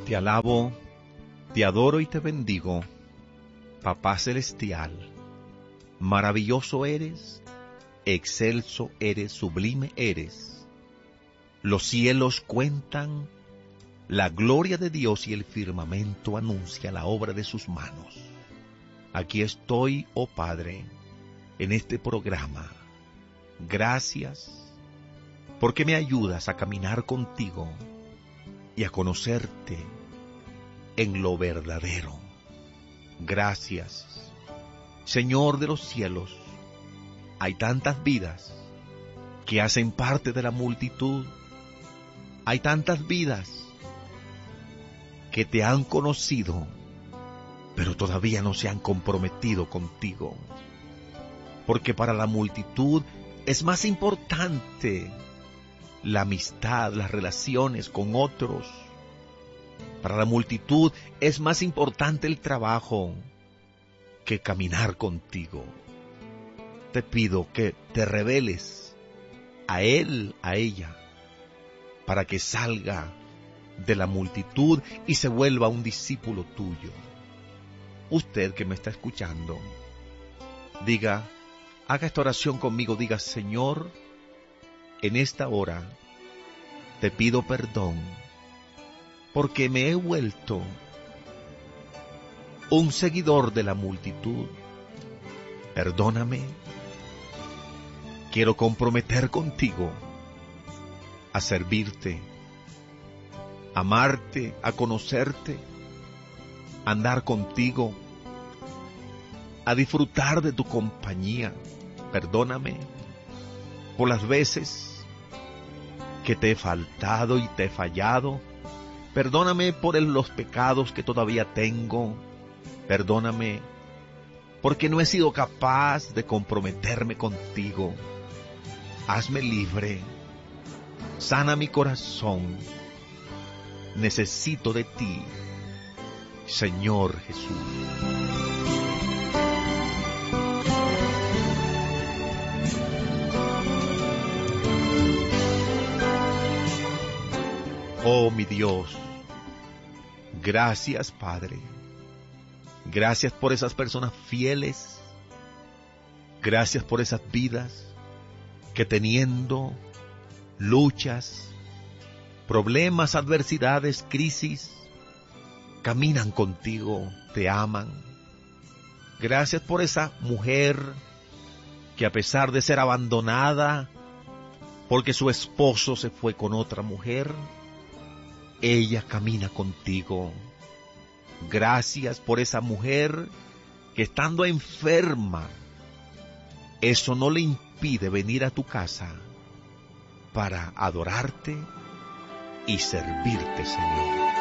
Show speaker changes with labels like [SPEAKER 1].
[SPEAKER 1] Te alabo, te adoro y te bendigo, Papá Celestial. Maravilloso eres, excelso eres, sublime eres. Los cielos cuentan la gloria de Dios y el firmamento anuncia la obra de sus manos. Aquí estoy, oh Padre, en este programa. Gracias, porque me ayudas a caminar contigo y a conocerte en lo verdadero. Gracias, Señor de los cielos. Hay tantas vidas que hacen parte de la multitud. Hay tantas vidas que te han conocido, pero todavía no se han comprometido contigo. Porque para la multitud es más importante la amistad, las relaciones con otros. Para la multitud es más importante el trabajo que caminar contigo. Te pido que te reveles a él, a ella, para que salga de la multitud y se vuelva un discípulo tuyo. Usted que me está escuchando, haga esta oración conmigo, diga: Señor, en esta hora te pido perdón, porque me he vuelto un seguidor de la multitud. Perdóname, quiero comprometer contigo a servirte, amarte, a conocerte, a andar contigo, a disfrutar de tu compañía. Perdóname por las veces que te he faltado y te he fallado. Perdóname por los pecados que todavía tengo. Perdóname porque no he sido capaz de comprometerme contigo. Hazme libre. Sana mi corazón. Necesito de ti, Señor Jesús. Oh mi Dios, gracias Padre, gracias por esas personas fieles, gracias por esas vidas que teniendo luchas, problemas, adversidades, crisis, caminan contigo, te aman. Gracias por esa mujer que a pesar de ser abandonada porque su esposo se fue con otra mujer, ella camina contigo. Gracias por esa mujer que estando enferma, eso no le impide venir a tu casa para adorarte y servirte, Señor.